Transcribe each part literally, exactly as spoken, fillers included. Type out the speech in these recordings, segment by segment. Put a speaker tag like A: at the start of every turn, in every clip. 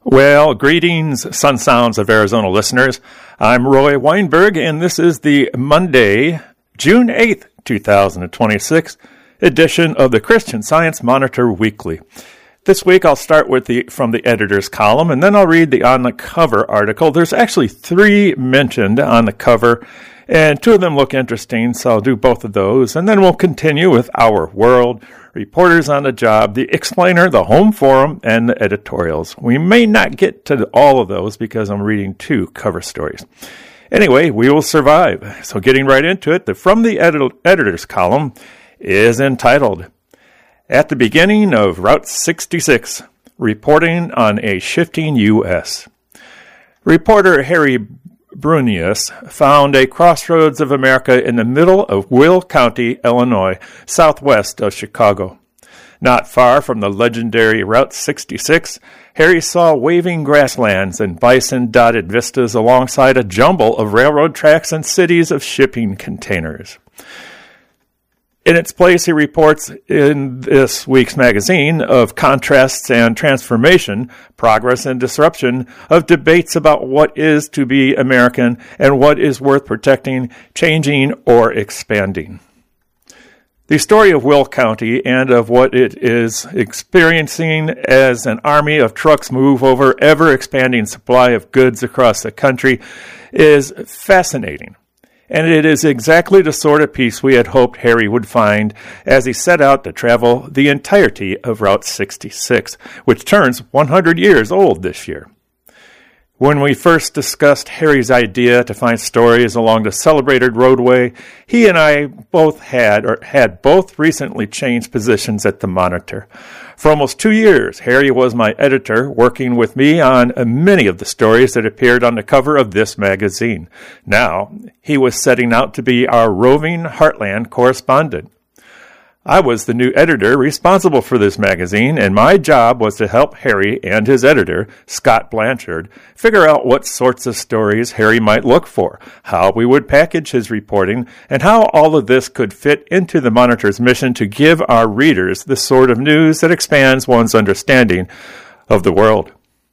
A: Well, greetings, Sun Sounds of Arizona listeners. I'm Roy Weinberg, and this is the Monday, June eighth, twenty twenty-six edition of the Christian Science Monitor Weekly. This week I'll start with the from the editor's column, and then I'll read the on the cover article. There's actually three mentioned on the cover, and two of them look interesting, so I'll do both of those. And then we'll continue with Our World, Reporters on the Job, The Explainer, the Home Forum, and the editorials. We may not get to all of those because I'm reading two cover stories. Anyway, we will survive. So getting right into it, the From the edit- Editor's column is entitled, At the Beginning of Route sixty-six, Reporting on a Shifting U S Reporter Harry Brunius found a crossroads of America in the middle of Will County, Illinois, southwest of Chicago. Not far from the legendary Route sixty-six, Harry saw waving grasslands and bison-dotted vistas alongside a jumble of railroad tracks and cities of shipping containers. In its place, he reports in this week's magazine of contrasts and transformation, progress and disruption, of debates about what is to be American and what is worth protecting, changing, or expanding. The story of Will County and of what it is experiencing as an army of trucks move over ever-expanding supply of goods across the country is fascinating. And it is exactly the sort of piece we had hoped Harry would find as he set out to travel the entirety of Route sixty-six, which turns one hundred years old this year. When we first discussed Harry's idea to find stories along the celebrated roadway, he and I both had or had both recently changed positions at the Monitor. For almost two years, Harry was my editor, working with me on many of the stories that appeared on the cover of this magazine. Now, he was setting out to be our roving Heartland correspondent. I was the new editor responsible for this magazine, and my job was to help Harry and his editor, Scott Blanchard, figure out what sorts of stories Harry might look for, how we would package his reporting, and how all of this could fit into the Monitor's mission to give our readers the sort of news that expands one's understanding of the world.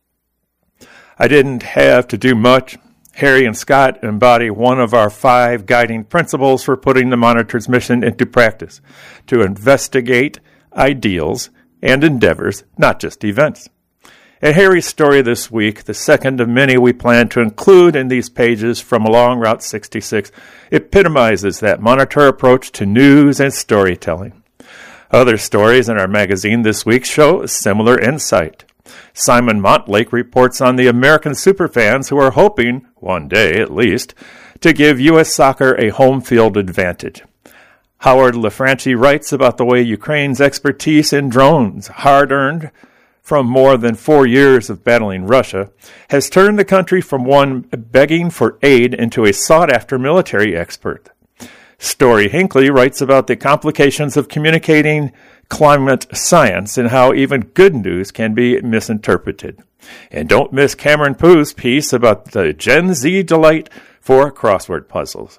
A: I didn't have to do much. Harry and Scott embody one of our five guiding principles for putting the Monitor's mission into practice, to investigate ideals and endeavors, not just events. And Harry's story this week, the second of many we plan to include in these pages from along Route sixty-six, epitomizes that Monitor approach to news and storytelling. Other stories in our magazine this week show a similar insight. Simon Montlake reports on the American superfans who are hoping, one day at least, to give U S soccer a home field advantage. Howard LaFranchi writes about the way Ukraine's expertise in drones, hard-earned from more than four years of battling Russia, has turned the country from one begging for aid into a sought-after military expert. Story Hinckley writes about the complications of communicating climate science and how even good news can be misinterpreted. And don't miss Cameron Pooh's piece about the Gen Z delight for crossword puzzles.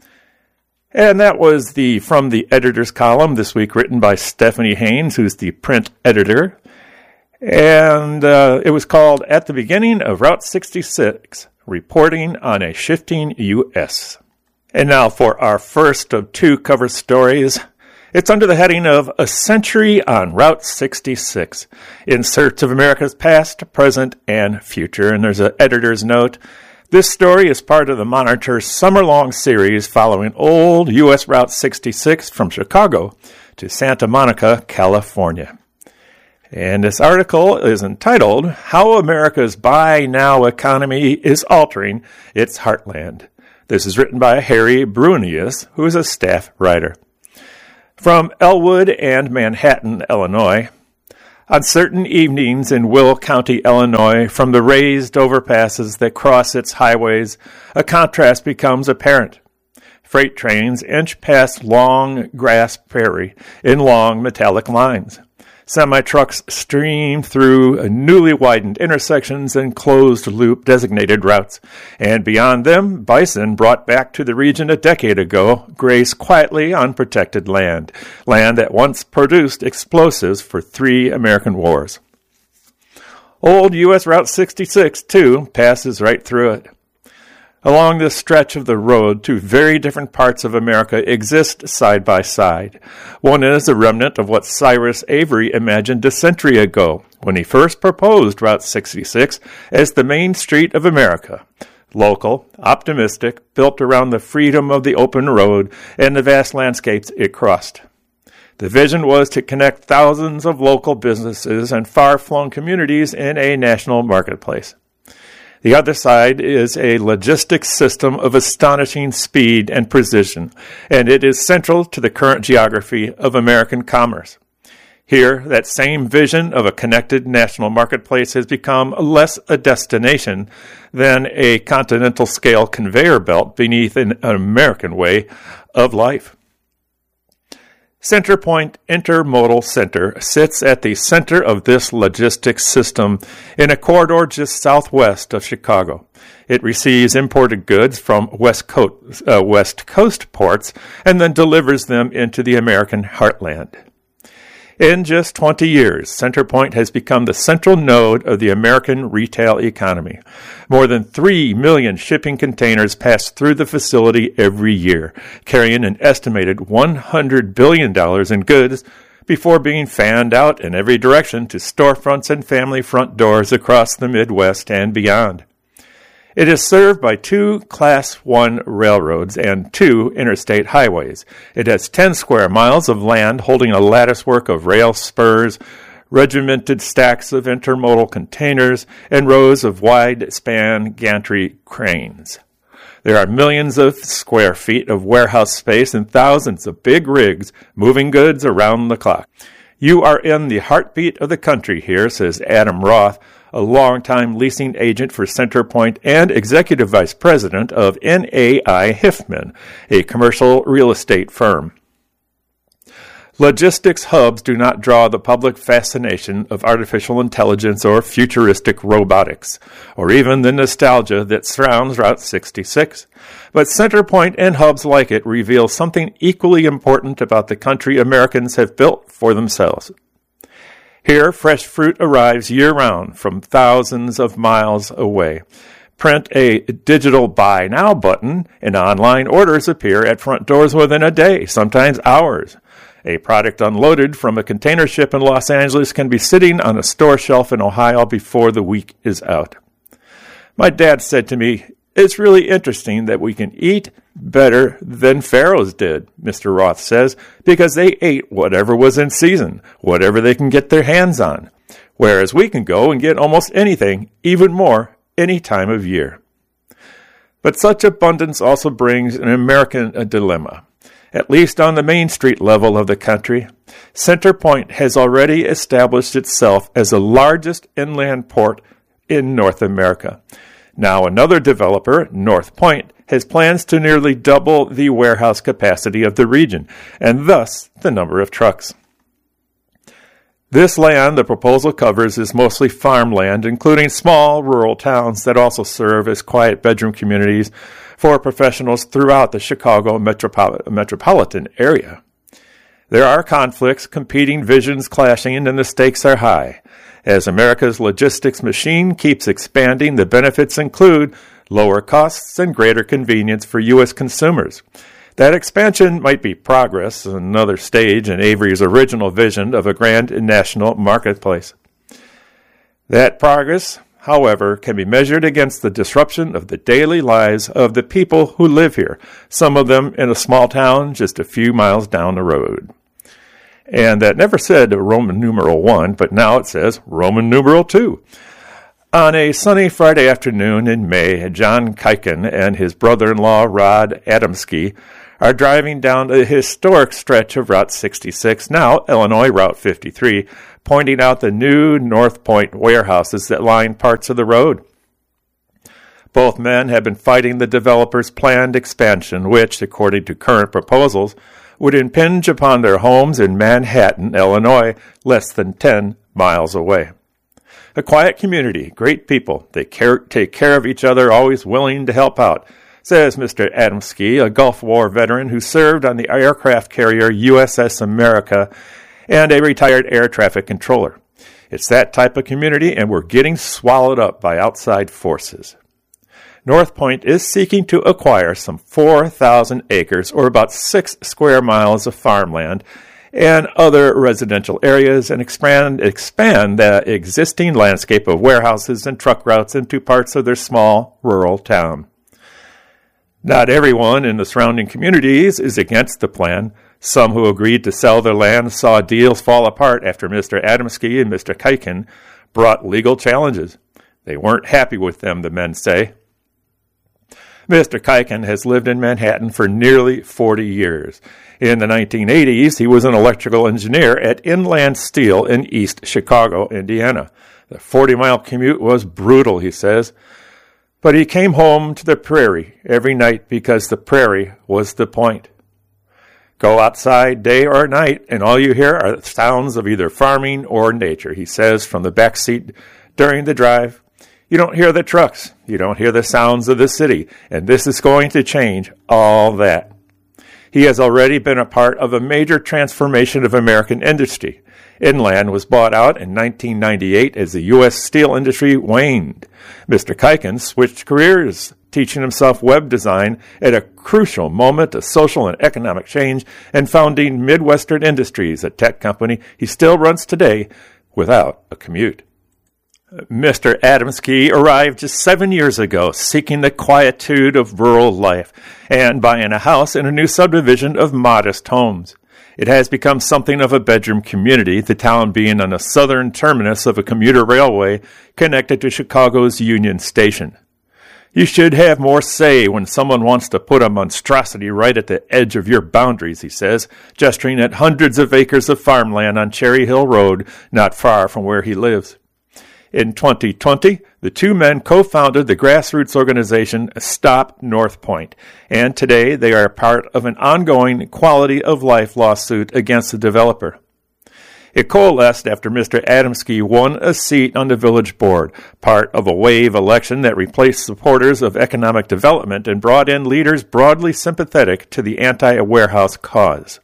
A: And that was the From the Editor's column this week, written by Stephanie Haynes, who's the print editor. And uh, it was called At the Beginning of Route sixty-six, Reporting on a Shifting U S And now for our first of two cover stories. It's under the heading of A Century on Route sixty-six, in search of America's past, present, and future. And there's an editor's note. This story is part of the Monitor's summer-long series following old U S Route sixty-six from Chicago to Santa Monica, California. And this article is entitled, How America's Buy Now Economy is Altering Its Heartland. This is written by Harry Brunius, who is a staff writer. From Elwood and Manhattan, Illinois. On certain evenings in Will County, Illinois, from the raised overpasses that cross its highways, a contrast becomes apparent. Freight trains inch past long grass prairie in long metallic lines. Semi-trucks stream through newly widened intersections and closed-loop designated routes. And beyond them, bison brought back to the region a decade ago graze quietly on protected land, land that once produced explosives for three American wars. Old U S Route sixty-six, too, passes right through it. Along this stretch of the road, two very different parts of America exist side by side. One is a remnant of what Cyrus Avery imagined a century ago, when he first proposed Route sixty-six as the main street of America. Local, optimistic, built around the freedom of the open road and the vast landscapes it crossed. The vision was to connect thousands of local businesses and far-flung communities in a national marketplace. The other side is a logistics system of astonishing speed and precision, and it is central to the current geography of American commerce. Here, that same vision of a connected national marketplace has become less a destination than a continental-scale conveyor belt beneath an American way of life. CenterPoint Intermodal Center sits at the center of this logistics system in a corridor just southwest of Chicago. It receives imported goods from West Coast, uh, West Coast ports and then delivers them into the American heartland. In just twenty years, CenterPoint has become the central node of the American retail economy. More than three million shipping containers pass through the facility every year, carrying an estimated one hundred billion dollars in goods before being fanned out in every direction to storefronts and family front doors across the Midwest and beyond. It is served by two Class one railroads and two interstate highways. It has ten square miles of land holding a latticework of rail spurs, regimented stacks of intermodal containers, and rows of wide-span gantry cranes. There are millions of square feet of warehouse space and thousands of big rigs moving goods around the clock. You are in the heartbeat of the country here, says Adam Roth, a longtime leasing agent for CenterPoint and executive vice president of N A I Hiffman, a commercial real estate firm. Logistics hubs do not draw the public fascination of artificial intelligence or futuristic robotics, or even the nostalgia that surrounds Route sixty-six. But CenterPoint and hubs like it reveal something equally important about the country Americans have built for themselves. Here, fresh fruit arrives year-round from thousands of miles away. Print a digital Buy Now button, and online orders appear at front doors within a day, sometimes hours. A product unloaded from a container ship in Los Angeles can be sitting on a store shelf in Ohio before the week is out. My dad said to me, "It's really interesting that we can eat better than pharaohs did," Mister Roth says, because they ate whatever was in season, whatever they can get their hands on, whereas we can go and get almost anything, even more, any time of year. But such abundance also brings an American dilemma. At least on the Main Street level of the country, CenterPoint has already established itself as the largest inland port in North America. Now another developer, North Point, has plans to nearly double the warehouse capacity of the region, and thus the number of trucks. This land the proposal covers is mostly farmland, including small rural towns that also serve as quiet bedroom communities for professionals throughout the Chicago metropol- metropolitan area. There are conflicts, competing visions clashing, and the stakes are high. As America's logistics machine keeps expanding, the benefits include lower costs and greater convenience for U S consumers. That expansion might be progress, another stage in Avery's original vision of a grand national marketplace. That progress, however, can be measured against the disruption of the daily lives of the people who live here, some of them in a small town just a few miles down the road. And that never said Roman numeral one, but now it says Roman numeral two. On a sunny Friday afternoon in May, John Kiken and his brother-in-law Rod Adamski are driving down a historic stretch of Route sixty-six, now Illinois Route fifty-three, pointing out the new North Point warehouses that line parts of the road. Both men have been fighting the developer's planned expansion, which, according to current proposals, would impinge upon their homes in Manhattan, Illinois, less than ten miles away. A quiet community, great people. They care, take care of each other, always willing to help out, says Mister Adamski, a Gulf War veteran who served on the aircraft carrier U S S America and a retired air traffic controller. It's that type of community, and we're getting swallowed up by outside forces. North Point is seeking to acquire some four thousand acres, or about six square miles of farmland, and other residential areas, and expand, expand the existing landscape of warehouses and truck routes into parts of their small rural town. Not everyone in the surrounding communities is against the plan. Some who agreed to sell their land saw deals fall apart after Mister Adamski and Mister Kuiken brought legal challenges. They weren't happy with them, the men say. Mister Kuiken has lived in Manhattan for nearly forty years. In the nineteen eighties, he was an electrical engineer at Inland Steel in East Chicago, Indiana. The forty-mile commute was brutal, he says. But he came home to the prairie every night because the prairie was the point. Go outside day or night, and all you hear are sounds of either farming or nature, he says from the back seat during the drive. You don't hear the trucks. You don't hear the sounds of the city, and this is going to change all that. He has already been a part of a major transformation of American industry. Inland was bought out in nineteen ninety-eight as the U S steel industry waned. Mister Kuiken switched careers, teaching himself web design at a crucial moment of social and economic change, and founding Midwestern Industries, a tech company he still runs today without a commute. Mister Adamski arrived just seven years ago, seeking the quietude of rural life and buying a house in a new subdivision of modest homes. It has become something of a bedroom community, the town being on the southern terminus of a commuter railway connected to Chicago's Union Station. You should have more say when someone wants to put a monstrosity right at the edge of your boundaries, he says, gesturing at hundreds of acres of farmland on Cherry Hill Road, not far from where he lives. In twenty twenty, the two men co-founded the grassroots organization Stop North Point, and today they are part of an ongoing quality of life lawsuit against the developer. It coalesced after Mister Adamski won a seat on the village board, part of a wave election that replaced supporters of economic development and brought in leaders broadly sympathetic to the anti-warehouse cause.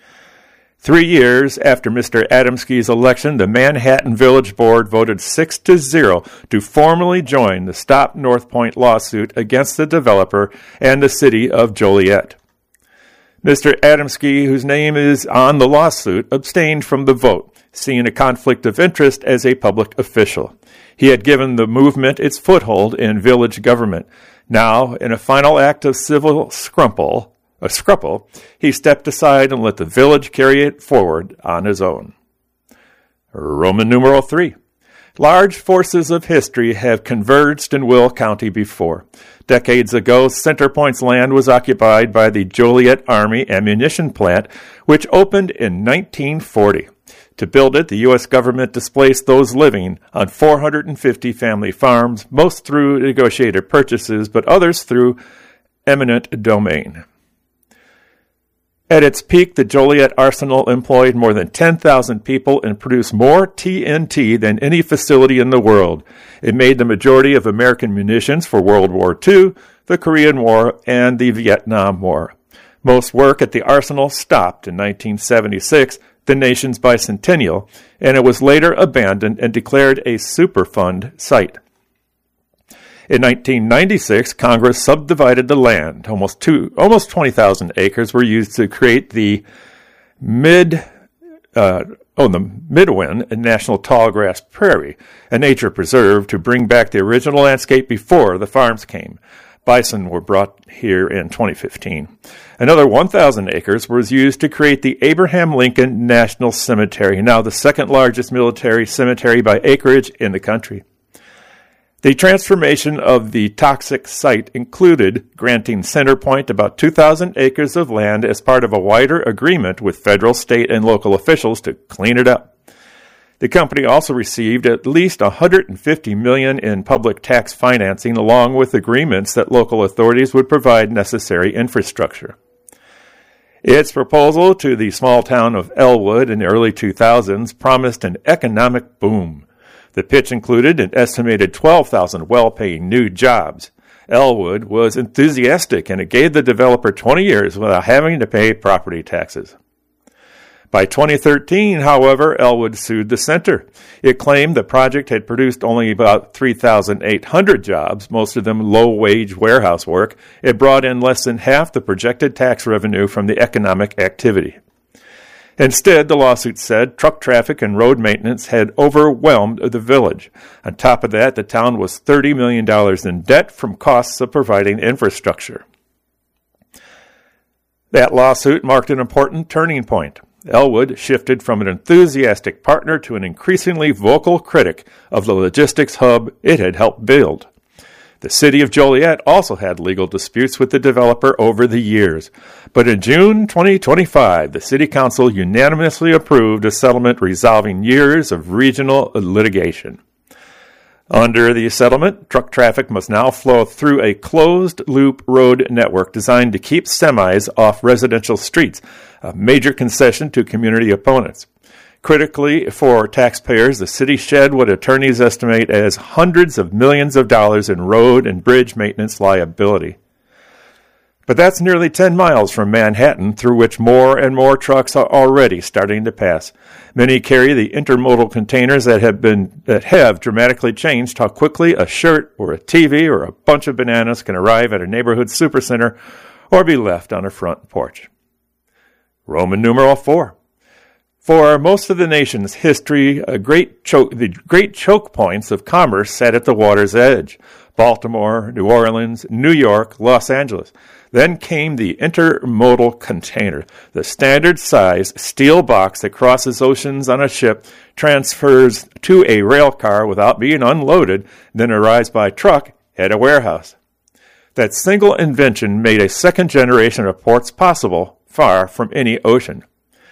A: Three years after Mister Adamski's election, the Manhattan Village Board voted six to zero to formally join the Stop North Point lawsuit against the developer and the city of Joliet. Mister Adamski, whose name is on the lawsuit, abstained from the vote, seeing a conflict of interest as a public official. He had given the movement its foothold in village government. Now, in a final act of civil scrumple, a scruple, he stepped aside and let the village carry it forward on his own. Roman numeral three. Large forces of history have converged in Will County before. Decades ago, Center Point's land was occupied by the Joliet Army Ammunition Plant, which opened in nineteen forty. To build it, the U S government displaced those living on four hundred fifty family farms, most through negotiated purchases, but others through eminent domain. At its peak, the Joliet Arsenal employed more than ten thousand people and produced more T N T than any facility in the world. It made the majority of American munitions for World War Two, the Korean War, and the Vietnam War. Most work at the arsenal stopped in nineteen seventy-six, the nation's bicentennial, and it was later abandoned and declared a Superfund site. In nineteen ninety-six, Congress subdivided the land. Almost two, almost twenty thousand acres were used to create the mid, uh, oh, the Midwin National Tallgrass Prairie, a nature preserve to bring back the original landscape before the farms came. Bison were brought here in twenty fifteen. Another one thousand acres was used to create the Abraham Lincoln National Cemetery, now the second largest military cemetery by acreage in the country. The transformation of the toxic site included granting Center Point about two thousand acres of land as part of a wider agreement with federal, state, and local officials to clean it up. The company also received at least one hundred fifty million dollars in public tax financing, along with agreements that local authorities would provide necessary infrastructure. Its proposal to the small town of Elwood in the early two thousands promised an economic boom. The pitch included an estimated twelve thousand well-paying new jobs. Elwood was enthusiastic, and it gave the developer twenty years without having to pay property taxes. By twenty thirteen, however, Elwood sued the center. It claimed the project had produced only about three thousand eight hundred jobs, most of them low-wage warehouse work. It brought in less than half the projected tax revenue from the economic activity. Instead, the lawsuit said truck traffic and road maintenance had overwhelmed the village. On top of that, the town was thirty million dollars in debt from costs of providing infrastructure. That lawsuit marked an important turning point. Elwood shifted from an enthusiastic partner to an increasingly vocal critic of the logistics hub it had helped build. The city of Joliet also had legal disputes with the developer over the years. But in June twenty twenty-five, the city council unanimously approved a settlement resolving years of regional litigation. Under the settlement, truck traffic must now flow through a closed-loop road network designed to keep semis off residential streets, a major concession to community opponents. Critically, for taxpayers, the city shed what attorneys estimate as hundreds of millions of dollars in road and bridge maintenance liability. But that's nearly ten miles from Manhattan, through which more and more trucks are already starting to pass. Many carry the intermodal containers that have been that have dramatically changed how quickly a shirt or a T V or a bunch of bananas can arrive at a neighborhood supercenter or be left on a front porch. Roman numeral four. For most of the nation's history, a great choke, the great choke points of commerce sat at the water's edge. Baltimore, New Orleans, New York, Los Angeles. Then came the intermodal container, the standard-size steel box that crosses oceans on a ship, transfers to a rail car without being unloaded, then arrives by truck at a warehouse. That single invention made a second generation of ports possible, far from any ocean.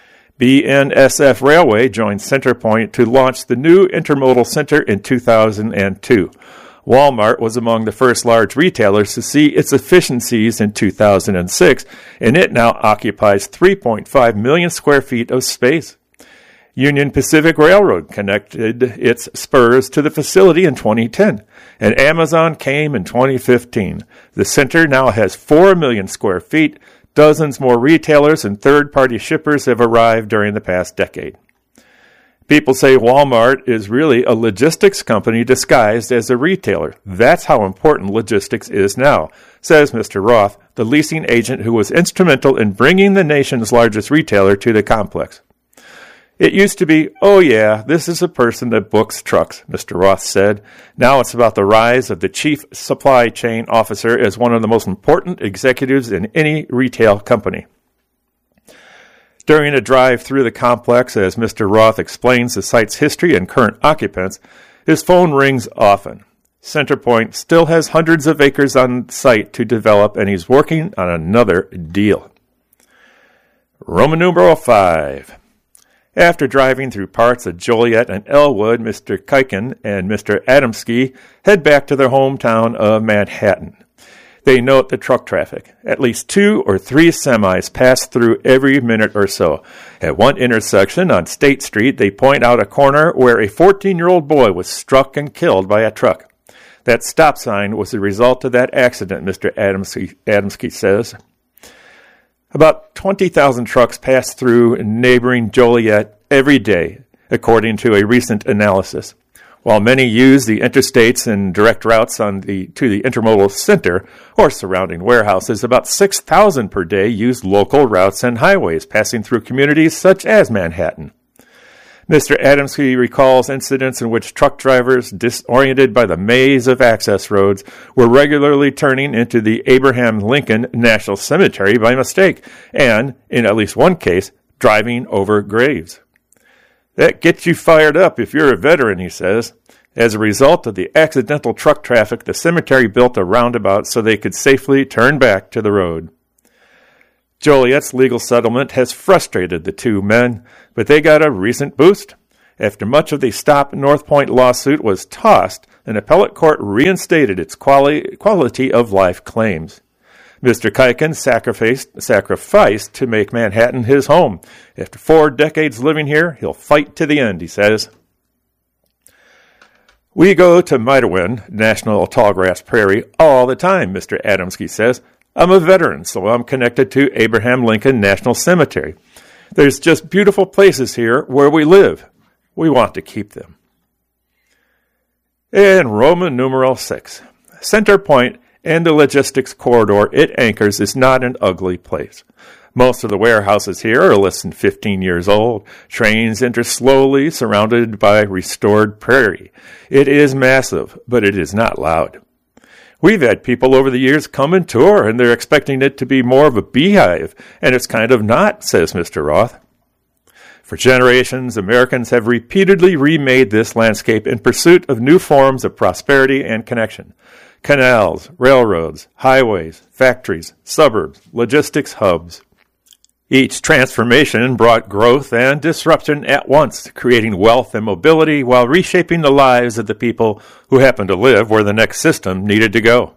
A: B N S F Railway joined Centerpoint to launch the new Intermodal Center in two thousand two. Walmart was among the first large retailers to see its efficiencies in two thousand six, and it now occupies three point five million square feet of space. Union Pacific Railroad connected its spurs to the facility in twenty ten, and Amazon came in twenty fifteen. The center now has four million square feet. Dozens more retailers and third-party shippers have arrived during the past decade. People say Walmart is really a logistics company disguised as a retailer. That's how important logistics is now, says Mister Roth, the leasing agent who was instrumental in bringing the nation's largest retailer to the complex. It used to be, oh yeah, this is a person that books trucks, Mister Roth said. Now it's about the rise of the chief supply chain officer as one of the most important executives in any retail company. During a drive through the complex, as Mister Roth explains the site's history and current occupants, his phone rings often. Centerpoint still has hundreds of acres on site to develop, and he's working on another deal. Roman numeral five. After driving through parts of Joliet and Elwood, Mister Kuiken and Mister Adamski head back to their hometown of Manhattan. They note the truck traffic. At least two or three semis pass through every minute or so. At one intersection on State Street, they point out a corner where a fourteen-year-old boy was struck and killed by a truck. That stop sign was the result of that accident, Mister Adamski, Adamski says. About twenty thousand trucks pass through neighboring Joliet every day, according to a recent analysis. While many use the interstates and direct routes on the to the intermodal center or surrounding warehouses, about six thousand per day use local routes and highways passing through communities such as Manhattan. Mister Adamski recalls incidents in which truck drivers, disoriented by the maze of access roads, were regularly turning into the Abraham Lincoln National Cemetery by mistake, and, in at least one case, driving over graves. That gets you fired up if you're a veteran, he says. As a result of the accidental truck traffic, the cemetery built a roundabout so they could safely turn back to the road. Joliet's legal settlement has frustrated the two men, but they got a recent boost. After much of the Stop North Point lawsuit was tossed, an appellate court reinstated its quali- quality of life claims. Mister Kuiken sacrificed, sacrificed to make Manhattan his home. After four decades living here, he'll fight to the end, he says. We go to Midawin, National Tallgrass Prairie, all the time, Mister Adamski says. I'm a veteran, so I'm connected to Abraham Lincoln National Cemetery. There's just beautiful places here where we live. We want to keep them. And Roman numeral six. Center Point and the logistics corridor it anchors is not an ugly place. Most of the warehouses here are less than fifteen years old. Trains enter slowly, surrounded by restored prairie. It is massive, but it is not loud. We've had people over the years come and tour, and they're expecting it to be more of a beehive, and it's kind of not, says Mister Roth. For generations, Americans have repeatedly remade this landscape in pursuit of new forms of prosperity and connection. Canals, railroads, highways, factories, suburbs, logistics hubs. Each transformation brought growth and disruption at once, creating wealth and mobility while reshaping the lives of the people who happened to live where the next system needed to go.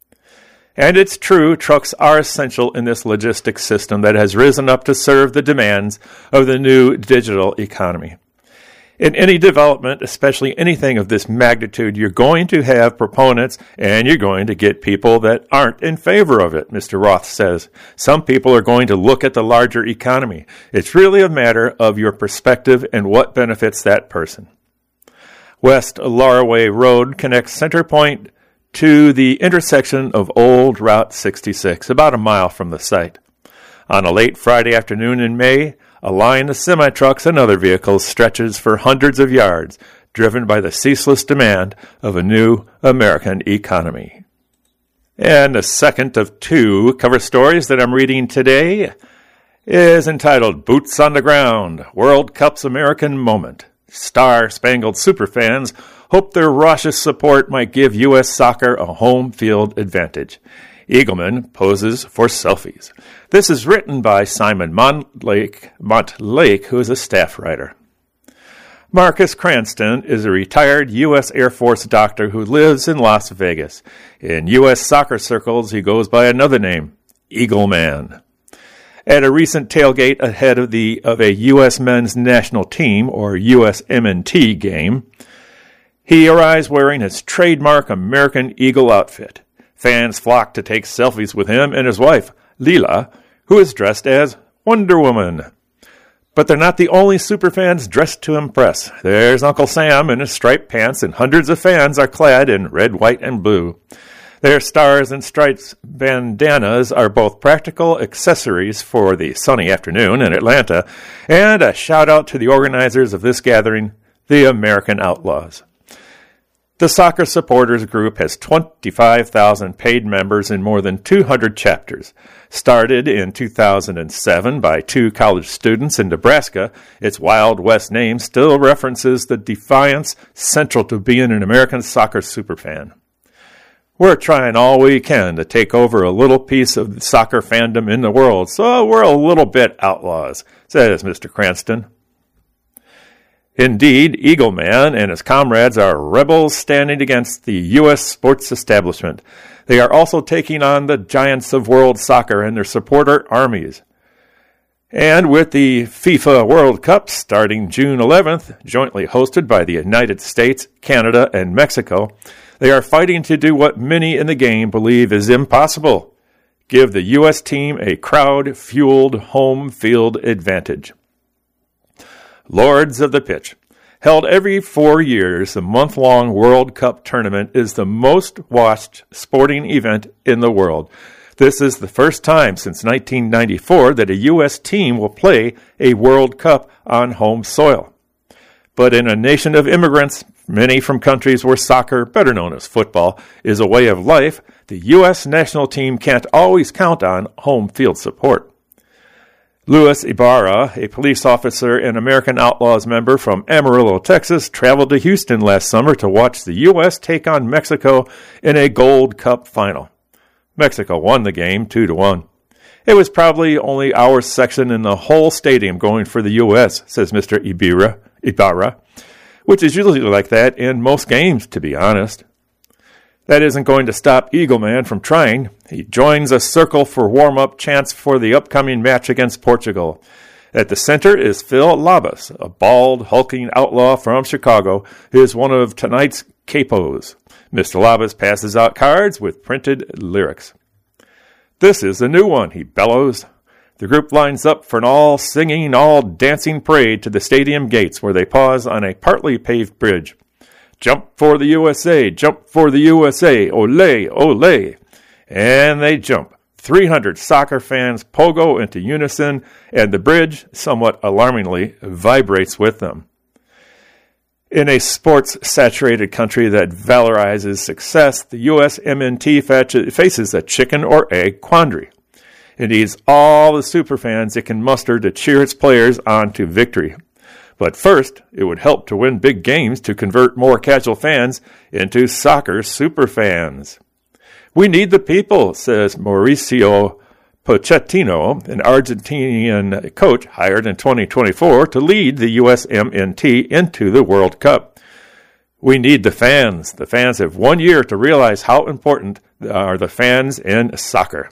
A: And it's true, trucks are essential in this logistics system that has risen up to serve the demands of the new digital economy. In any development, especially anything of this magnitude, you're going to have proponents and you're going to get people that aren't in favor of it, Mister Roth says. Some people are going to look at the larger economy. It's really a matter of your perspective and what benefits that person. West Laraway Road connects Center Point to the intersection of Old Route sixty-six, about a mile from the site. On a late Friday afternoon in May, a line of semi-trucks and other vehicles stretches for hundreds of yards, driven by the ceaseless demand of a new American economy. And the second of two cover stories that I'm reading today is entitled Boots on the Ground, World Cup's American Moment. Star-spangled superfans hope their raucous support might give U S soccer a home field advantage. Eagleman poses for selfies. This is written by Simon Montlake, Montlake, who is a staff writer. Marcus Cranston is a retired U S Air Force doctor who lives in Las Vegas. In U S soccer circles, he goes by another name, Eagleman. At a recent tailgate ahead of the of a U S men's national team, or U S M N T game, he arrives wearing his trademark American Eagle outfit. Fans flock to take selfies with him and his wife, Leela, who is dressed as Wonder Woman. But they're not the only superfans dressed to impress. There's Uncle Sam in his striped pants, and hundreds of fans are clad in red, white, and blue. Their stars and stripes bandanas are both practical accessories for the sunny afternoon in Atlanta, and a shout-out to the organizers of this gathering, the American Outlaws. The soccer supporters group has twenty-five thousand paid members in more than two hundred chapters. Started in two thousand seven by two college students in Nebraska, its Wild West name still references the defiance central to being an American soccer superfan. We're trying all we can to take over a little piece of the soccer fandom in the world, so we're a little bit outlaws, says Mister Cranston. Indeed, Eagleman and his comrades are rebels standing against the U S sports establishment. They are also taking on the giants of world soccer and their supporter armies. And with the FIFA World Cup starting June eleventh, jointly hosted by the United States, Canada, and Mexico, they are fighting to do what many in the game believe is impossible: give the U S team a crowd-fueled home field advantage. Lords of the Pitch. Held every four years, the month-long World Cup tournament is the most-watched sporting event in the world. This is the first time since nineteen ninety-four that a U S team will play a World Cup on home soil. But in a nation of immigrants, many from countries where soccer, better known as football, is a way of life, the U S national team can't always count on home field support. Luis Ibarra, a police officer and American Outlaws member from Amarillo, Texas, traveled to Houston last summer to watch the U S take on Mexico in a Gold Cup final. Mexico won the game two to one. It was probably only our section in the whole stadium going for the U S, says Mister Ibarra, Ibarra, which is usually like that in most games, to be honest. That isn't going to stop Eagleman from trying. He joins a circle for warm-up chants for the upcoming match against Portugal. At the center is Phil Labas, a bald, hulking outlaw from Chicago, who is one of tonight's capos. Mister Labas passes out cards with printed lyrics. This is the new one, he bellows. The group lines up for an all-singing, all-dancing parade to the stadium gates, where they pause on a partly paved bridge. Jump for the U S A, jump for the U S A, ole, ole. And they jump. three hundred soccer fans pogo into unison, and the bridge, somewhat alarmingly, vibrates with them. In a sports-saturated country that valorizes success, the U S M N T faces a chicken or egg quandary. It needs all the superfans it can muster to cheer its players on to victory. But first, it would help to win big games to convert more casual fans into soccer superfans. We need the people, says Mauricio Pochettino, an Argentinian coach hired in twenty twenty-four to lead the U S M N T into the World Cup. We need the fans. The fans have one year to realize how important are the fans in soccer.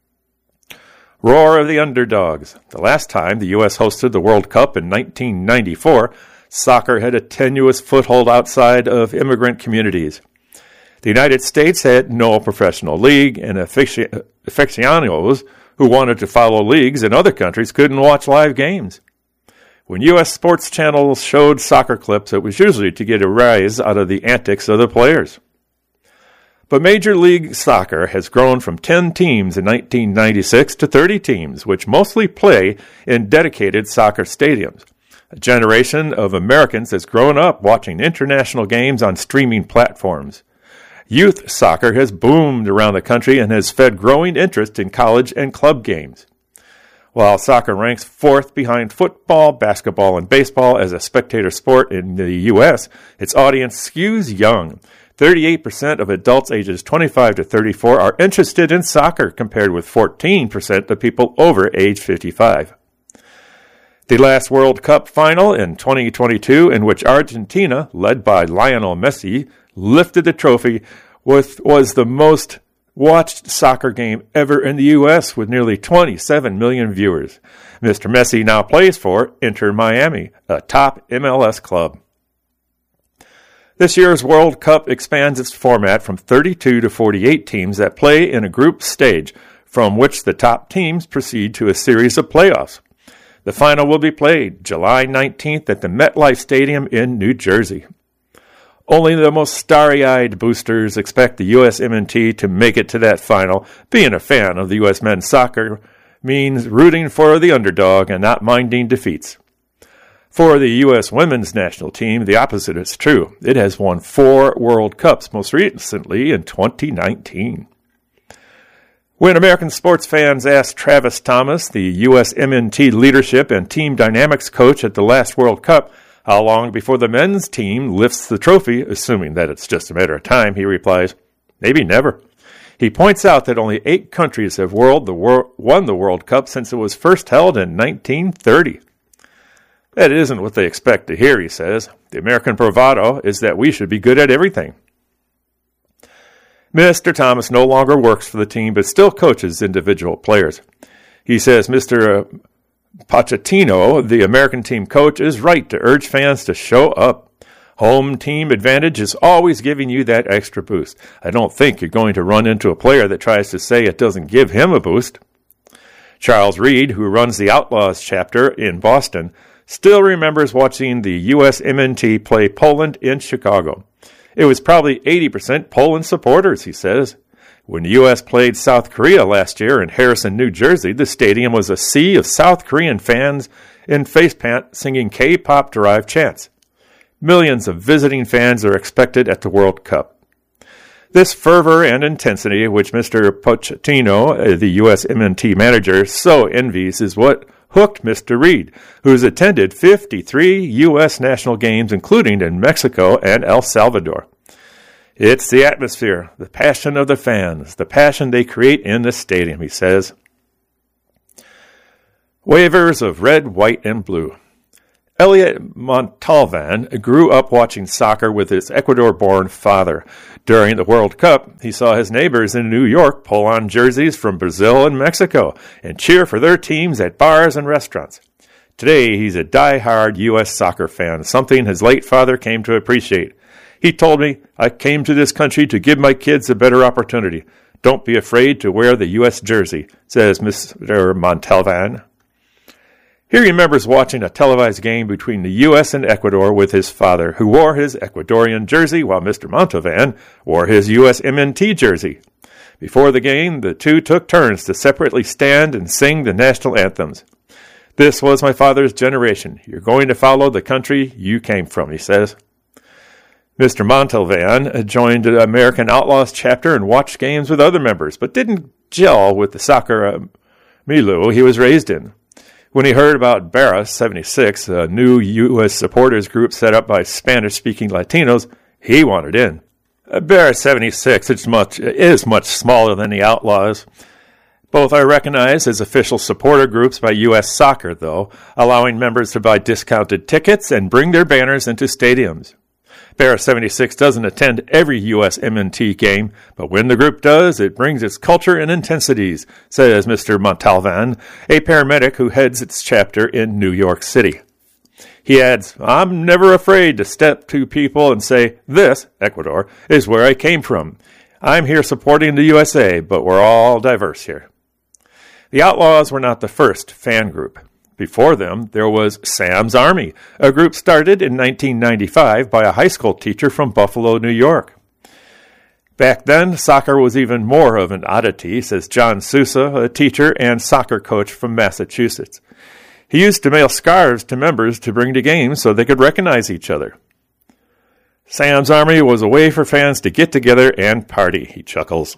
A: Roar of the underdogs. The last time the U S hosted the World Cup in nineteen ninety-four, soccer had a tenuous foothold outside of immigrant communities. The United States had no professional league, and afici- aficionados who wanted to follow leagues in other countries couldn't watch live games. When U S sports channels showed soccer clips, it was usually to get a rise out of the antics of the players. But Major League Soccer has grown from ten teams in nineteen ninety-six to thirty teams, which mostly play in dedicated soccer stadiums. A generation of Americans has grown up watching international games on streaming platforms. Youth soccer has boomed around the country and has fed growing interest in college and club games. While soccer ranks fourth behind football, basketball, and baseball as a spectator sport in the U S, its audience skews young. thirty-eight percent of adults ages twenty-five to thirty-four are interested in soccer, compared with fourteen percent of people over age fifty-five. The last World Cup final in twenty twenty-two, in which Argentina, led by Lionel Messi, lifted the trophy, with, was the most watched soccer game ever in the U S, with nearly twenty-seven million viewers. Mister Messi now plays for Inter Miami, a top M L S club. This year's World Cup expands its format from thirty-two to forty-eight teams that play in a group stage, from which the top teams proceed to a series of playoffs. The final will be played July nineteenth at the MetLife Stadium in New Jersey. Only the most starry-eyed boosters expect the U S M N T to make it to that final. Being a fan of the U S men's soccer means rooting for the underdog and not minding defeats. For the U S women's national team, the opposite is true. It has won four World Cups, most recently in twenty nineteen. When American sports fans asked Travis Thomas, the U S M N T leadership and team dynamics coach at the last World Cup, how long before the men's team lifts the trophy, assuming that it's just a matter of time, he replies, maybe never. He points out that only eight countries have world the wor- won the World Cup since it was first held in nineteen thirty. That isn't what they expect to hear, he says. The American bravado is that we should be good at everything. Mister Thomas no longer works for the team, but still coaches individual players. He says Mister Pochettino, the American team coach, is right to urge fans to show up. Home team advantage is always giving you that extra boost. I don't think you're going to run into a player that tries to say it doesn't give him a boost. Charles Reed, who runs the Outlaws chapter in Boston, still remembers watching the U S M N T play Poland in Chicago. It was probably eighty percent Poland supporters, he says. When the U S played South Korea last year in Harrison, New Jersey, the stadium was a sea of South Korean fans in facepaint singing K-pop derived chants. Millions of visiting fans are expected at the World Cup. This fervor and intensity, which Mister Pochettino, the U S M N T manager, so envies, is what hooked Mister Reed, who's attended fifty-three U S national games, including in Mexico and El Salvador. It's the atmosphere, the passion of the fans, the passion they create in the stadium, he says. Waivers of red, white, and blue. Elliot Montalvan grew up watching soccer with his Ecuador-born father. During the World Cup, he saw his neighbors in New York pull on jerseys from Brazil and Mexico and cheer for their teams at bars and restaurants. Today, he's a die-hard U S soccer fan, something his late father came to appreciate. He told me, I came to this country to give my kids a better opportunity, Don't be afraid to wear the U S jersey, says Mister Montalvan. He remembers watching a televised game between the U S and Ecuador with his father, who wore his Ecuadorian jersey while Mister Montalvan wore his U S M N T jersey. Before the game, the two took turns to separately stand and sing the national anthems. This was my father's generation. You're going to follow the country you came from, he says. Mister Montalvan joined the American Outlaws chapter and watched games with other members, but didn't gel with the soccer uh, milieu he was raised in. When he heard about Barra seventy-six, a new U S supporters group set up by Spanish-speaking Latinos, he wanted in. Barra seventy-six is much, is much smaller than the Outlaws. Both are recognized as official supporter groups by U S Soccer, though, allowing members to buy discounted tickets and bring their banners into stadiums. Barra seventy-six doesn't attend every U S M N T game, but when the group does, it brings its culture and intensities, says Mister Montalvan, a paramedic who heads its chapter in New York City. He adds, I'm never afraid to step to people and say, this, Ecuador, is where I came from. I'm here supporting the U S A, but we're all diverse here. The Outlaws were not the first fan group. Before them, there was Sam's Army, a group started in nineteen ninety-five by a high school teacher from Buffalo, New York. Back then, soccer was even more of an oddity, says John Sousa, a teacher and soccer coach from Massachusetts. He used to mail scarves to members to bring to games so they could recognize each other. Sam's Army was a way for fans to get together and party, he chuckles.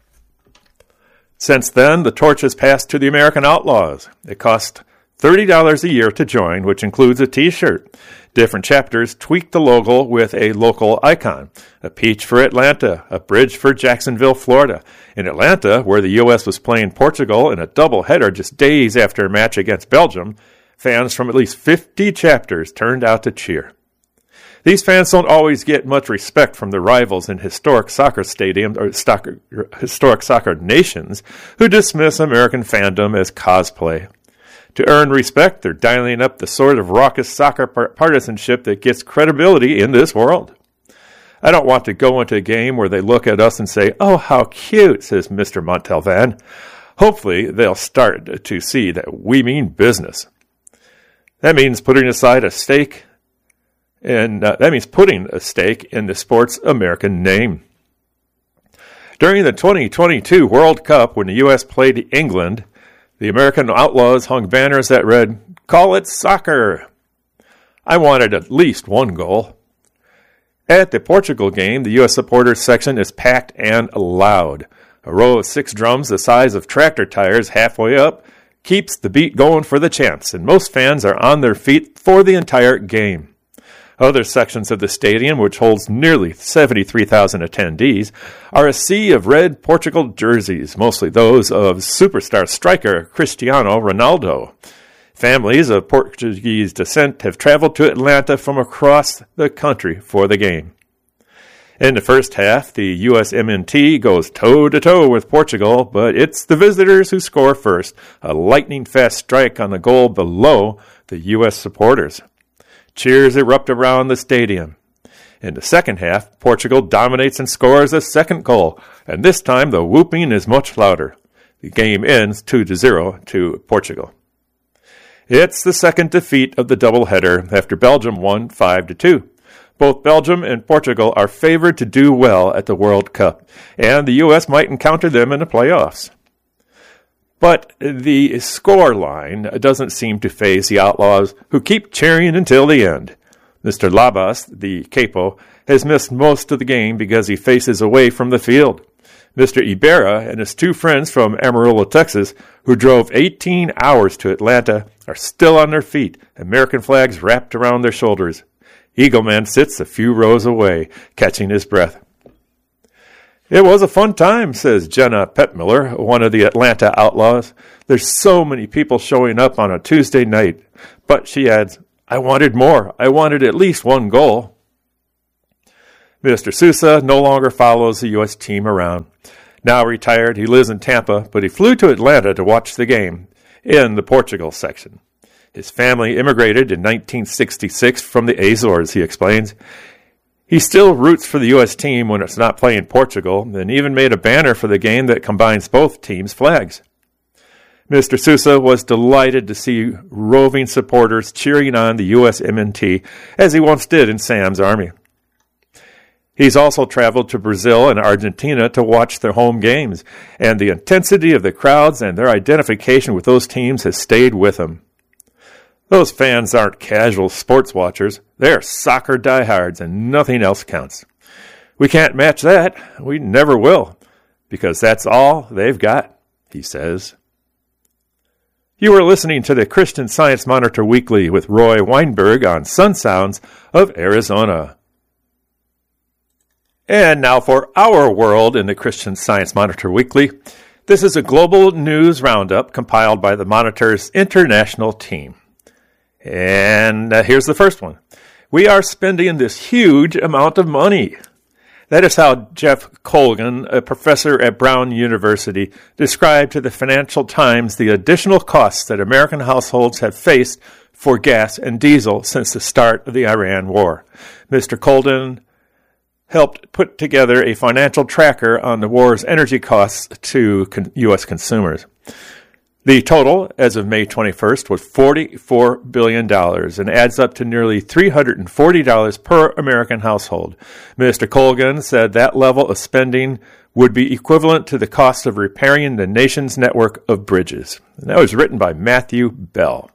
A: Since then, the torch has passed to the American Outlaws. It cost thirty dollars a year to join, which includes a t-shirt. Different chapters tweak the logo with a local icon. A peach for Atlanta, a bridge for Jacksonville, Florida. In Atlanta, where the U S was playing Portugal in a doubleheader just days after a match against Belgium, fans from at least fifty chapters turned out to cheer. These fans don't always get much respect from their rivals in historic soccer stadiums or soccer, historic soccer nations who dismiss American fandom as cosplay. To earn respect, they're dialing up the sort of raucous soccer partisanship that gets credibility in this world. I don't want to go into a game where they look at us and say, oh, how cute, says Mister Montalvan. Hopefully, they'll start to see that we mean business. That means putting aside a stake, and uh, that means putting a stake in the sport's American name. During the twenty twenty-two World Cup, when the U S played England, the American Outlaws hung banners that read, call it soccer. I wanted at least one goal. At the Portugal game, the U S supporters section is packed and loud. A row of six drums the size of tractor tires halfway up keeps the beat going for the champs, and most fans are on their feet for the entire game. Other sections of the stadium, which holds nearly seventy-three thousand attendees, are a sea of red Portugal jerseys, mostly those of superstar striker Cristiano Ronaldo. Families of Portuguese descent have traveled to Atlanta from across the country for the game. In the first half, the U S M N T goes toe-to-toe with Portugal, but it's the visitors who score first, a lightning-fast strike on the goal below the U S supporters. Cheers erupt around the stadium. In the second half, Portugal dominates and scores a second goal, and this time the whooping is much louder. The game ends two to zero to Portugal. It's the second defeat of the doubleheader after Belgium won five to two. Both Belgium and Portugal are favored to do well at the World Cup, and the U S might encounter them in the playoffs. But the score line doesn't seem to faze the Outlaws, who keep cheering until the end. Mister Labas, the capo, has missed most of the game because he faces away from the field. Mister Ibarra and his two friends from Amarillo, Texas, who drove eighteen hours to Atlanta, are still on their feet, American flags wrapped around their shoulders. Eagleman sits a few rows away, catching his breath. It was a fun time, says Jenna Petmiller, one of the Atlanta Outlaws. There's so many people showing up on a Tuesday night. But she adds, I wanted more. I wanted at least one goal. Mister Sousa no longer follows the U S team around. Now retired, he lives in Tampa, but he flew to Atlanta to watch the game in the Portugal section. His family immigrated in nineteen sixty-six from the Azores, he explains. He still roots for the U S team when it's not playing Portugal, and even made a banner for the game that combines both teams' flags. Mister Sousa was delighted to see roving supporters cheering on the U S M N T, as he once did in Sam's army. He's also traveled to Brazil and Argentina to watch their home games, and the intensity of the crowds and their identification with those teams has stayed with him. Those fans aren't casual sports watchers. They're soccer diehards, and nothing else counts. We can't match that. We never will, because that's all they've got, he says. You are listening to the Christian Science Monitor Weekly with Roy Weinberg on Sun Sounds of Arizona. And now for our world in the Christian Science Monitor Weekly. This is a global news roundup compiled by the Monitor's international team. And uh, here's the first one. We are spending this huge amount of money. That is how Jeff Colgan, a professor at Brown University, described to the Financial Times the additional costs that American households have faced for gas and diesel since the start of the Iran war. Mister Colgan helped put together a financial tracker on the war's energy costs to U S consumers. The total, as of May twenty-first, was forty-four billion dollars and adds up to nearly three hundred forty dollars per American household. Mister Colgan said that level of spending would be equivalent to the cost of repairing the nation's network of bridges. And that was written by Matthew Bell.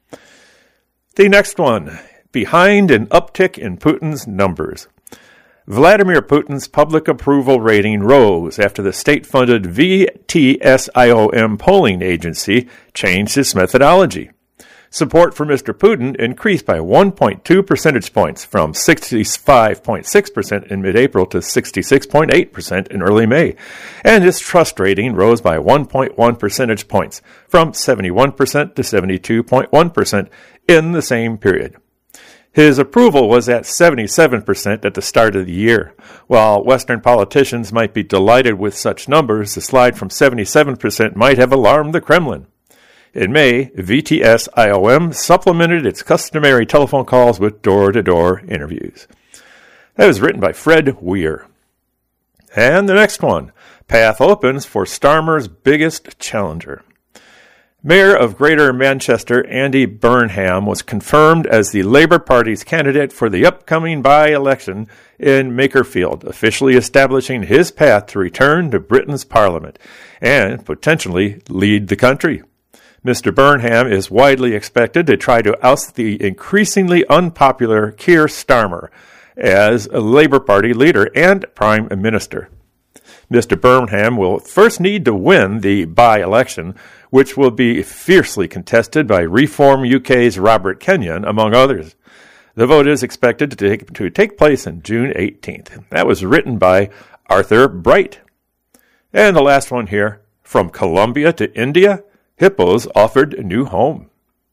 A: The next one, behind an uptick in Putin's numbers. Vladimir Putin's public approval rating rose after the state-funded V T S I O M polling agency changed its methodology. Support for Mister Putin increased by one point two percentage points from sixty-five point six percent in mid-April to sixty-six point eight percent in early May, and his trust rating rose by one point one percentage points from seventy-one percent to seventy-two point one percent in the same period. His approval was at seventy-seven percent at the start of the year. While Western politicians might be delighted with such numbers, the slide from seventy-seven percent might have alarmed the Kremlin. In May, V T S I O M supplemented its customary telephone calls with door-to-door interviews. That was written by Fred Weir. And the next one, path opens for Starmer's biggest challenger. Mayor of Greater Manchester, Andy Burnham, was confirmed as the Labour Party's candidate for the upcoming by-election in Makerfield, officially establishing his path to return to Britain's Parliament and potentially lead the country. Mister Burnham is widely expected to try to oust the increasingly unpopular Keir Starmer as a Labour Party leader and Prime Minister. Mister Burnham will first need to win the by-election, which will be fiercely contested by Reform U K's Robert Kenyon, among others. The vote is expected to take, to take place on June eighteenth. That was written by Arthur Bright. And the last one here, from Colombia to India, hippos offered a new home.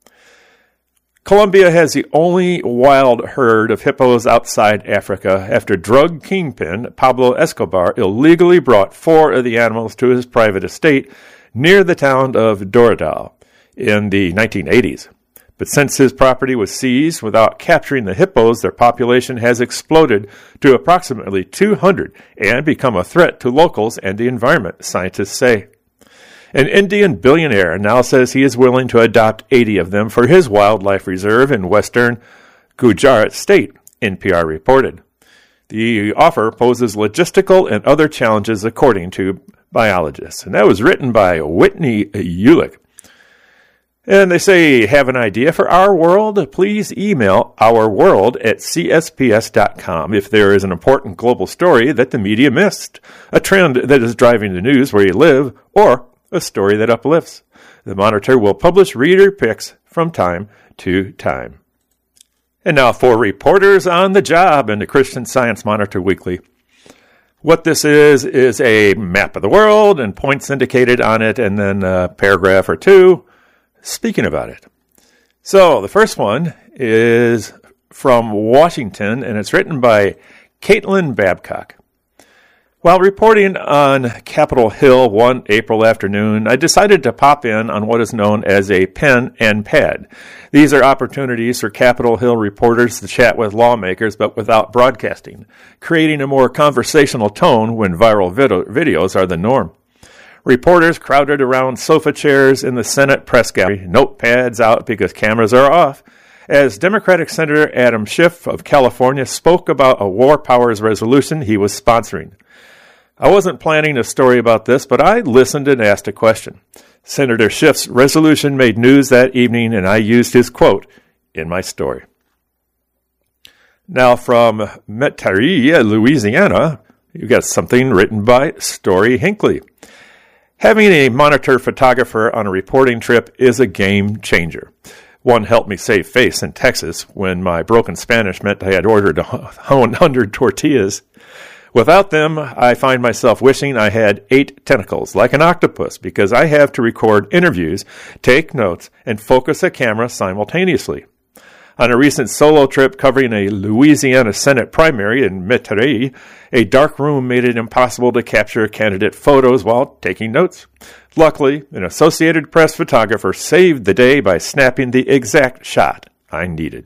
A: Colombia has the only wild herd of hippos outside Africa after drug kingpin Pablo Escobar illegally brought four of the animals to his private estate near the town of Doradal in the nineteen eighties. But since his property was seized without capturing the hippos, their population has exploded to approximately two hundred and become a threat to locals and the environment, scientists say. An Indian billionaire now says he is willing to adopt eighty of them for his wildlife reserve in western Gujarat state, N P R reported. The offer poses logistical and other challenges, according to biologists. And that was written by Whitney Ulick. And they say, have an idea for Our World? Please email ourworld at c s p s dot com if there is an important global story that the media missed, a trend that is driving the news where you live, or a story that uplifts. The Monitor will publish reader picks from time to time. And now for reporters on the job in the Christian Science Monitor Weekly. What this is, is a map of the world and points indicated on it, and then a paragraph or two speaking about it. So the first one is from Washington, and it's written by Caitlin Babcock. While reporting on Capitol Hill one April afternoon, I decided to pop in on what is known as a pen and pad. These are opportunities for Capitol Hill reporters to chat with lawmakers, but without broadcasting, creating a more conversational tone when viral video- videos are the norm. Reporters crowded around sofa chairs in the Senate press gallery, notepads out because cameras are off, as Democratic Senator Adam Schiff of California spoke about a war powers resolution he was sponsoring. I wasn't planning a story about this, but I listened and asked a question. Senator Schiff's resolution made news that evening, and I used his quote in my story. Now from Metairie, Louisiana, you got something written by Story Hinckley. Having a monitor photographer on a reporting trip is a game changer. One helped me save face in Texas when my broken Spanish meant I had ordered one hundred tortillas. Without them, I find myself wishing I had eight tentacles, like an octopus, because I have to record interviews, take notes, and focus a camera simultaneously. On a recent solo trip covering a Louisiana Senate primary in Metairie, a dark room made it impossible to capture candidate photos while taking notes. Luckily, an Associated Press photographer saved the day by snapping the exact shot I needed.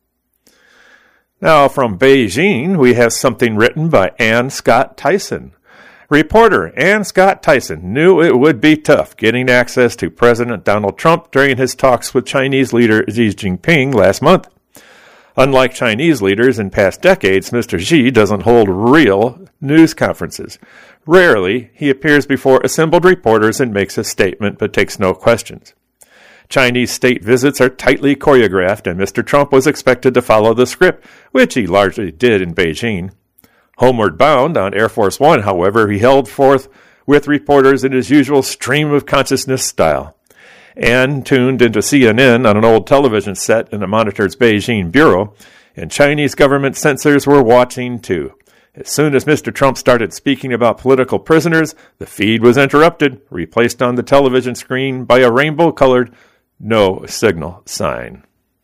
A: Now, from Beijing, we have something written by Ann Scott Tyson. Reporter Ann Scott Tyson knew it would be tough getting access to President Donald Trump during his talks with Chinese leader Xi Jinping last month. Unlike Chinese leaders in past decades, Mister Xi doesn't hold real news conferences. Rarely, he appears before assembled reporters and makes a statement but takes no questions. Chinese state visits are tightly choreographed, and Mister Trump was expected to follow the script, which he largely did in Beijing. Homeward bound on Air Force One, however, he held forth with reporters in his usual stream of consciousness style. Ann tuned into C N N on an old television set in the monitor's Beijing bureau, and Chinese government censors were watching too. As soon as Mister Trump started speaking about political prisoners, the feed was interrupted, replaced on the television screen by a rainbow-colored no signal sign.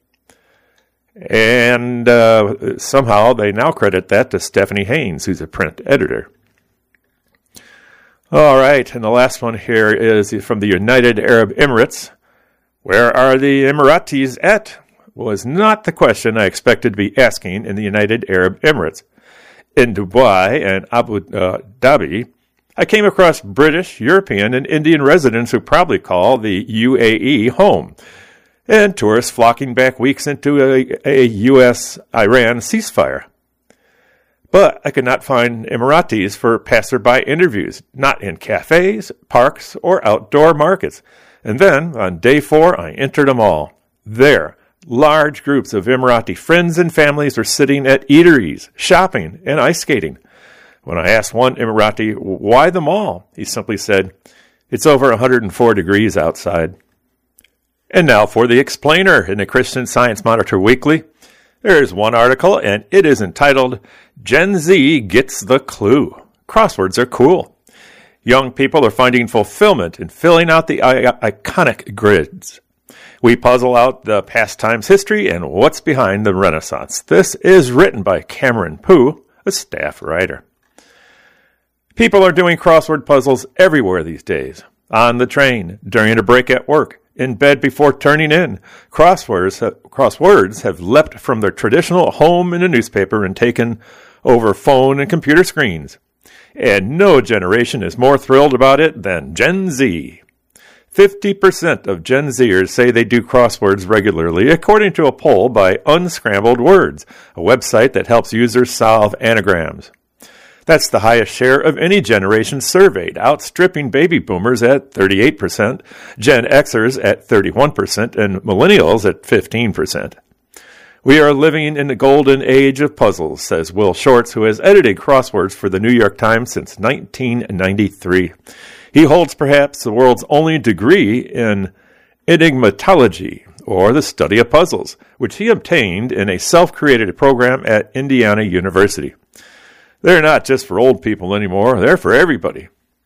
A: And uh, somehow they now credit that to Stephanie Haynes, who's a print editor. All right, and the last one here is from the United Arab Emirates. Where are the Emiratis at? Was not the question I expected to be asking in the United Arab Emirates. In Dubai and Abu uh, Dhabi, I came across British, European, and Indian residents who probably call the U A E home, and tourists flocking back weeks into a, a U S Iran ceasefire. But I could not find Emiratis for passerby interviews, not in cafes, parks, or outdoor markets. And then, on day four, I entered them all. There, large groups of Emirati friends and families were sitting at eateries, shopping, and ice skating. When I asked one Emirati, why the mall? He simply said, it's over one hundred four degrees outside. And now for the explainer in the Christian Science Monitor Weekly. There is one article, and it is entitled, Gen Z Gets the Clue. Crosswords are cool. Young people are finding fulfillment in filling out the I- iconic grids. We puzzle out the past time's history and what's behind the Renaissance. This is written by Cameron Pooh, a staff writer. People are doing crossword puzzles everywhere these days. On the train, during a break at work, in bed before turning in. Crosswords, uh, crosswords have leapt from their traditional home in a newspaper and taken over phone and computer screens. And no generation is more thrilled about it than Gen Z. fifty percent of Gen Zers say they do crosswords regularly, according to a poll by Unscrambled Words, a website that helps users solve anagrams. That's the highest share of any generation surveyed, outstripping baby boomers at thirty-eight percent, Gen Xers at thirty-one percent, and millennials at fifteen percent. We are living in the golden age of puzzles, says Will Shorts, who has edited crosswords for the New York Times since nineteen ninety-three. He holds perhaps the world's only degree in enigmatology, or the study of puzzles, which he obtained in a self-created program at Indiana University. They're not just for old people anymore, they're for everybody.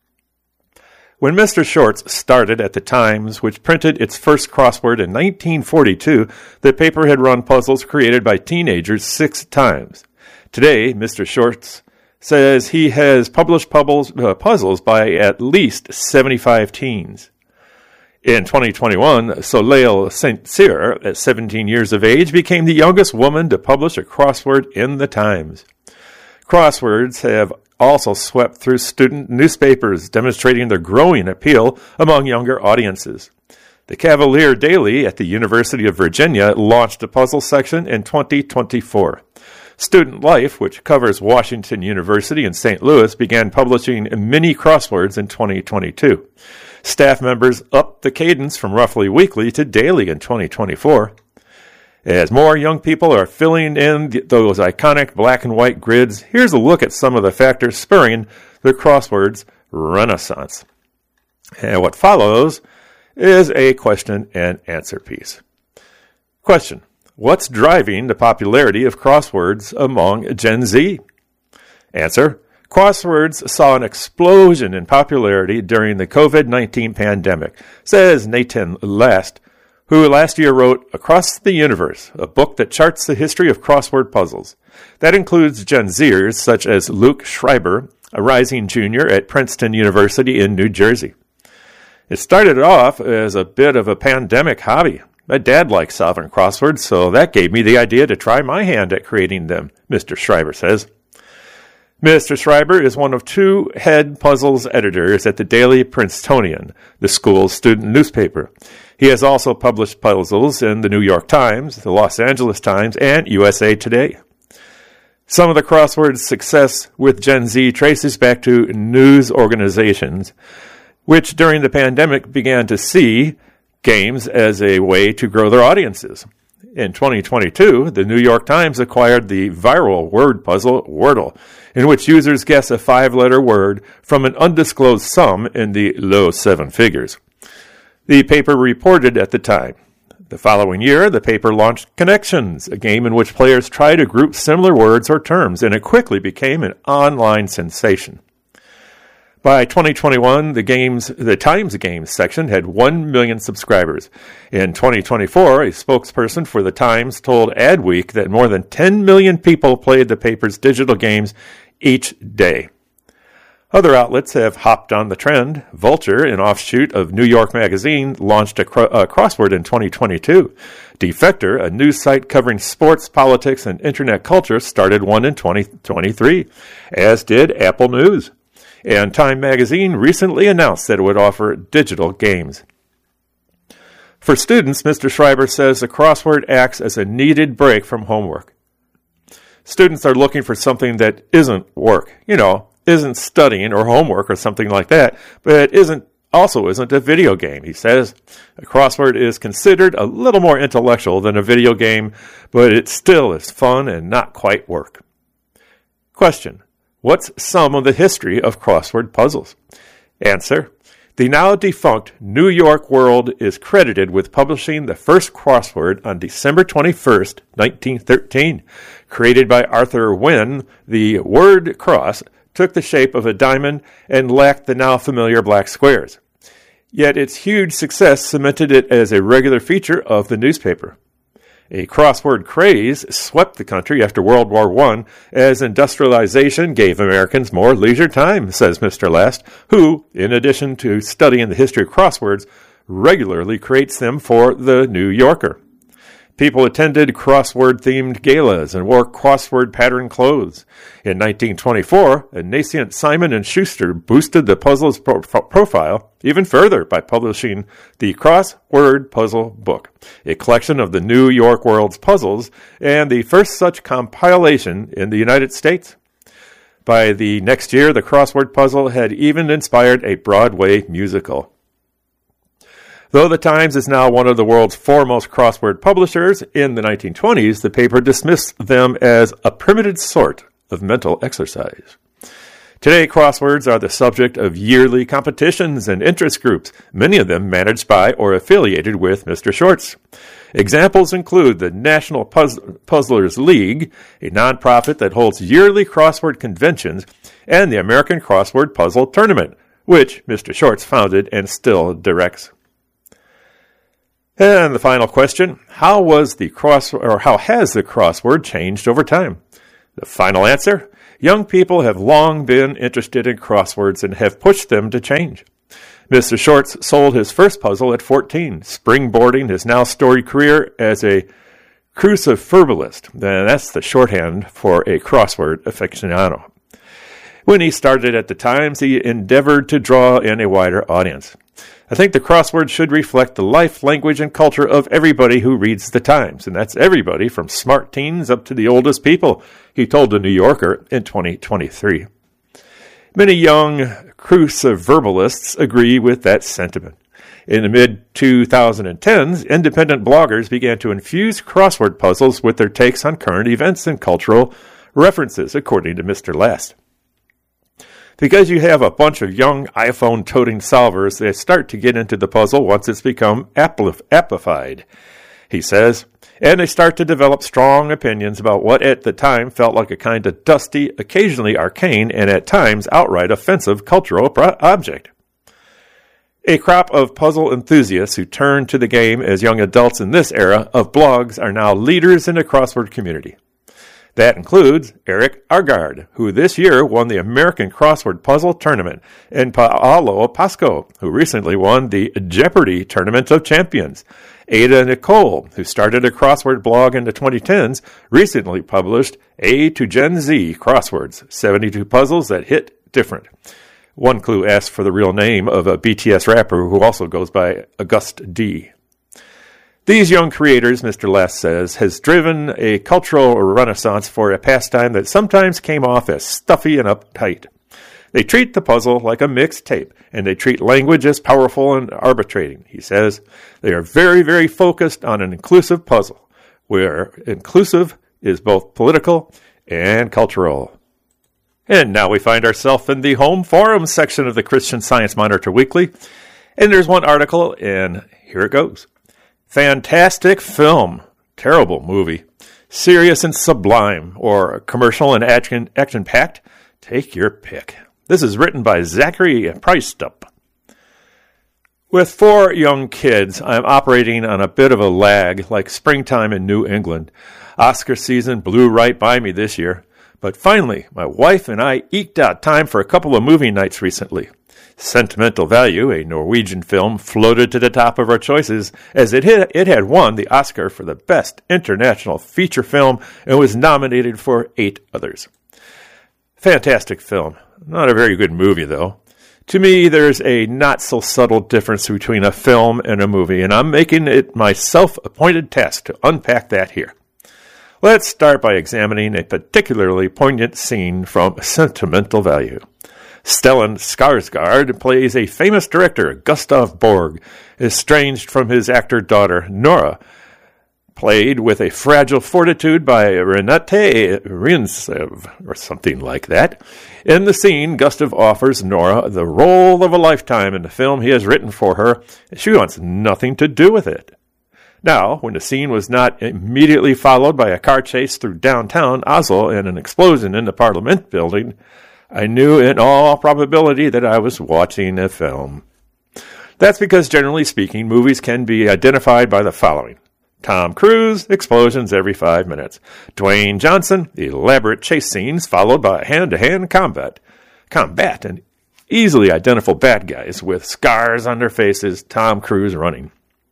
A: When Mister Shorts started at the Times, which printed its first crossword in nineteen forty-two, the paper had run puzzles created by teenagers six times. Today, Mister Shorts says he has published puzzles, uh, puzzles by at least seventy-five teens. In twenty twenty-one, Soleil Saint Cyr, at seventeen years of age, became the youngest woman to publish a crossword in the Times. Crosswords have also swept through student newspapers, demonstrating their growing appeal among younger audiences. The Cavalier Daily at the University of Virginia launched a puzzle section in twenty twenty-four. Student Life, which covers Washington University and Saint Louis, began publishing mini crosswords in twenty twenty-two. Staff members upped the cadence from roughly weekly to daily in twenty twenty-four. As more young people are filling in those iconic black and white grids, here's a look at some of the factors spurring the crosswords renaissance. And what follows is a question and answer piece. Question: what's driving the popularity of crosswords among Gen Z? Answer: crosswords saw an explosion in popularity during the covid nineteen pandemic, says Nathan Last, who last year wrote Across the Universe, a book that charts the history of crossword puzzles. That includes Gen Zers such as Luke Schreiber, a rising junior at Princeton University in New Jersey. It started off as a bit of a pandemic hobby. My dad likes solving crosswords, so that gave me the idea to try my hand at creating them, Mister Schreiber says. Mister Schreiber is one of two head puzzles editors at the Daily Princetonian, the school's student newspaper. He has also published puzzles in the New York Times, the Los Angeles Times, and U S A Today. Some of the crossword's success with Gen Z traces back to news organizations, which during the pandemic began to see games as a way to grow their audiences. In twenty twenty-two, the New York Times acquired the viral word puzzle Wordle, in which users guess a five-letter word from an undisclosed sum in the low seven figures. The paper reported at the time. The following year, the paper launched Connections, a game in which players try to group similar words or terms, and it quickly became an online sensation. By twenty twenty-one, the games, the Times Games section had one million subscribers. In twenty twenty-four, a spokesperson for the Times told Adweek that more than ten million people played the paper's digital games each day. Other outlets have hopped on the trend. Vulture, an offshoot of New York Magazine, launched a, cro- a crossword in twenty twenty-two. Defector, a news site covering sports, politics, and internet culture, started one in twenty twenty-three, as did Apple News. And Time Magazine recently announced that it would offer digital games. For students, Mister Schreiber says the crossword acts as a needed break from homework. Students are looking for something that isn't work, you know, isn't studying or homework or something like that, but isn't also isn't a video game, he says. A crossword is considered a little more intellectual than a video game, but it still is fun and not quite work. Question: what's some of the history of crossword puzzles? Answer: the now defunct New York World is credited with publishing the first crossword on December twenty-first, nineteen thirteen. Created by Arthur Wynne, the word cross took the shape of a diamond and lacked the now familiar black squares. Yet its huge success cemented it as a regular feature of the newspaper. A crossword craze swept the country after World War One as industrialization gave Americans more leisure time, says Mister Last, who, in addition to studying the history of crosswords, regularly creates them for The New Yorker. People attended crossword-themed galas and wore crossword-patterned clothes. In nineteen twenty-four, a nascent Simon and Schuster boosted the puzzle's pro- profile even further by publishing the Crossword Puzzle Book, a collection of the New York World's puzzles and the first such compilation in the United States. By the next year, the crossword puzzle had even inspired a Broadway musical. Though the Times is now one of the world's foremost crossword publishers, in the nineteen twenties, the paper dismissed them as a primitive sort of mental exercise. Today, crosswords are the subject of yearly competitions and interest groups, many of them managed by or affiliated with Mister Shorts. Examples include the National Puzz- Puzzlers League, a nonprofit that holds yearly crossword conventions, and the American Crossword Puzzle Tournament, which Mister Shorts founded and still directs. And the final question: how was the cross, or how has the crossword changed over time? The final answer: Young people have long been interested in crosswords and have pushed them to change. Mister Shorts sold his first puzzle at fourteen, springboarding his now storied career as a cruciverbalist. That's the shorthand for a crossword aficionado. When he started at the Times, he endeavored to draw in a wider audience. I think the crossword should reflect the life, language, and culture of everybody who reads the Times, and that's everybody from smart teens up to the oldest people, he told the New Yorker in twenty twenty-three. Many young cruciverbalists agree with that sentiment. In the mid twenty tens, independent bloggers began to infuse crossword puzzles with their takes on current events and cultural references, according to Mister Last. Because you have a bunch of young iPhone-toting solvers, they start to get into the puzzle once it's become amplified, he says, and they start to develop strong opinions about what at the time felt like a kind of dusty, occasionally arcane, and at times outright offensive cultural pro- object. A crop of puzzle enthusiasts who turned to the game as young adults in this era of blogs are now leaders in the crossword community. That includes Eric Agard, who this year won the American Crossword Puzzle Tournament, and Paolo Pasco, who recently won the Jeopardy Tournament of Champions. Ada Nicole, who started a crossword blog in the twenty tens, recently published A to Gen Z Crosswords, seventy-two puzzles that hit different. One clue asks for the real name of a B T S rapper who also goes by August D. These young creators, Mister Last says, has driven a cultural renaissance for a pastime that sometimes came off as stuffy and uptight. They treat the puzzle like a mixed tape, and they treat language as powerful and arbitrating, he says. They are very, very focused on an inclusive puzzle, where inclusive is both political and cultural. And now we find ourselves in the home forum section of the Christian Science Monitor Weekly, and there's one article, and here it goes. Fantastic film, terrible movie, serious and sublime, or commercial and action, action-packed? Take your pick. This is writen by Zachary Preistup. With four young kids, I'm operating on a bit of a lag, like springtime in New England. Oscar season blew right by me this year, but finally, my wife and I eked out time for a couple of movie nights recently. Sentimental Value, a Norwegian film, floated to the top of our choices as it had, it had won the Oscar for the Best International Feature Film and was nominated for eight others. Fantastic film. Not a very good movie, though. To me, there's a not-so-subtle difference between a film and a movie, and I'm making it my self-appointed task to unpack that here. Let's start by examining a particularly poignant scene from Sentimental Value. Stellan Skarsgård plays a famous director, Gustav Borg, estranged from his actor daughter, Nora, played with a fragile fortitude by Renate Rintsev, or something like that. In the scene, Gustav offers Nora the role of a lifetime in the film he has written for her, and she wants nothing to do with it. Now, when the scene was not immediately followed by a car chase through downtown Oslo and an explosion in the Parliament building, I knew in all probability that I was watching a film. That's because, generally speaking, movies can be identified by the following. Tom Cruise, explosions every five minutes. Dwayne Johnson, elaborate chase scenes followed by hand-to-hand combat. Combat and easily identifiable bad guys with scars on their faces, Tom Cruise running.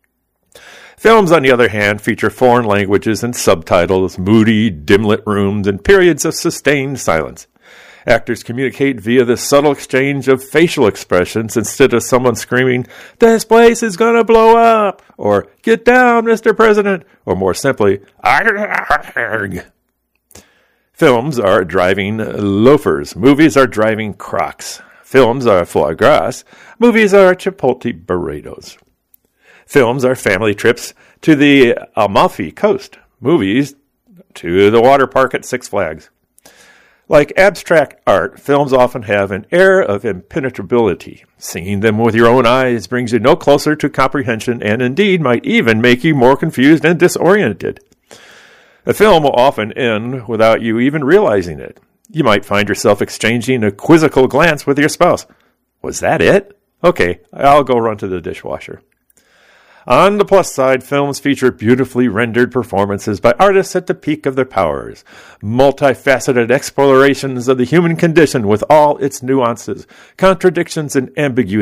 A: Films, on the other hand, feature foreign languages and subtitles, moody, dim-lit rooms, and periods of sustained silence. Actors communicate via the subtle exchange of facial expressions instead of someone screaming, "This place is going to blow up!" or "Get down, Mister President!" or more simply, "Arg!" Films are driving loafers. Movies are driving Crocs. Films are foie gras. Movies are Chipotle burritos. Films are family trips to the Amalfi Coast. Movies to the water park at Six Flags. Like abstract art, films often have an air of impenetrability. Seeing them with your own eyes brings you no closer to comprehension and indeed might even make you more confused and disoriented. A film will often end without you even realizing it. You might find yourself exchanging a quizzical glance with your spouse. Was that it? Okay, I'll go run to the dishwasher. On the plus side, films feature beautifully rendered performances by artists at the peak of their powers, multifaceted explorations of the human condition with all its nuances, contradictions, and ambiguities.